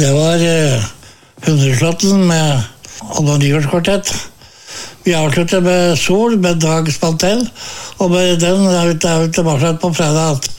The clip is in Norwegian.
Det var Hundreslåtten med Oddvar Nygaardskvartett. Vi avsluttet med Sol med Dag Spantell, og med den er vi tilbake på fredag.